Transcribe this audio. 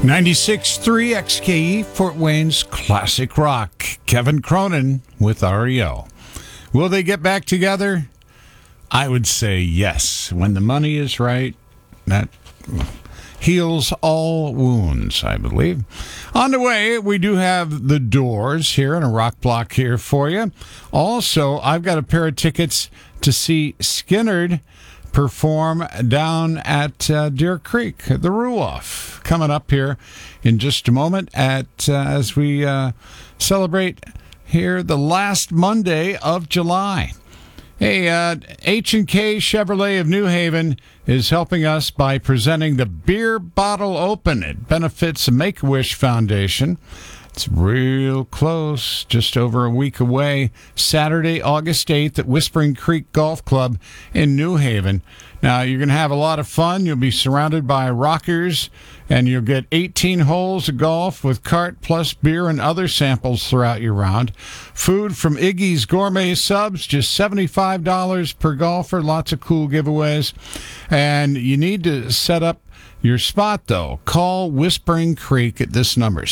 96.3 XKE, Fort Wayne's classic rock. Kevin Cronin with REO. Will they get back together? I would say yes. When the money is right, that heals all wounds, I believe. On the way, we do have the Doors here and a rock block here for you. Also, I've got a pair of tickets to see Skynyrd perform down at Deer Creek, the Ruoff, coming up here in just a moment as we celebrate here the last Monday of July. Hey, H&K Chevrolet of New Haven is helping us by presenting the Beer Bottle Open. It benefits the Make-A-Wish Foundation. It's real close, just over a week away, Saturday, August 8th at Whispering Creek Golf Club in New Haven. Now, you're going to have a lot of fun. You'll be surrounded by rockers, and you'll get 18 holes of golf with cart plus beer and other samples throughout your round. Food from Iggy's Gourmet Subs, just $75 per golfer. Lots of cool giveaways. And you need to set up your spot, though. Call Whispering Creek at this number,